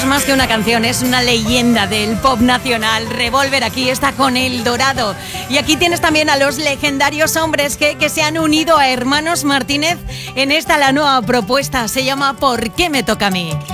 es más que una canción, es una leyenda del pop nacional. Revolver aquí está con El Dorado. Y aquí tienes también a los legendarios hombres que se han unido a Hermanos Martínez en esta la nueva propuesta. Se llama ¿Por qué me toca a mí?